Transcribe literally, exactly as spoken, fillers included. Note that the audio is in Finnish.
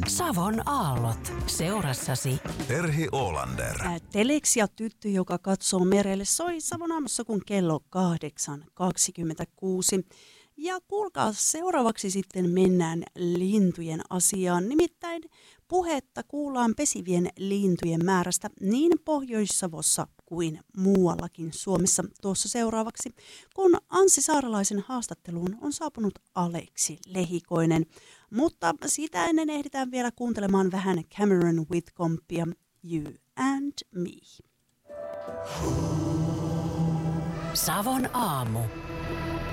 Savon aallot seurassasi. Terhi Oolander. Teleksia tyttö, joka katsoo merelle, soi Savon aamussa kun kello kahdeksan kaksikymmentäkuusi. Ja kuulkaa, seuraavaksi sitten mennään lintujen asiaan. Nimittäin puhetta kuullaan pesivien lintujen määrästä niin Pohjois-Savossa kuin muuallakin Suomessa. Tuossa seuraavaksi, kun Anssi Saarelaisen haastatteluun on saapunut Aleksi Lehikoinen. Mutta sitä ennen ehditään vielä kuuntelemaan vähän Cameron Whitcombia, You and Me. Savon aamu.